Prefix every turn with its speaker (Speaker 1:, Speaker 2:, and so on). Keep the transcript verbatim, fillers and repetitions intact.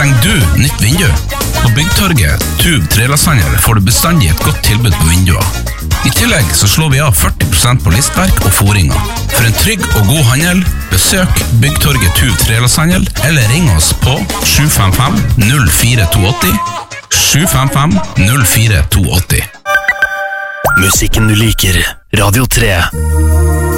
Speaker 1: Trenger du nytt vindu? På Byggtorget, Tube Trelasthandel får du bestandig et godt tilbud på vinduer. I tillegg så slår vi av førti prosent på listverk og foringer. For en trygg og god handel, besøk Byggtorget Tube Trelasthandel eller ring oss på sju fem fem null fire to åtte sju fem fem null fire to åtte.
Speaker 2: Musikken du liker, Radio tre.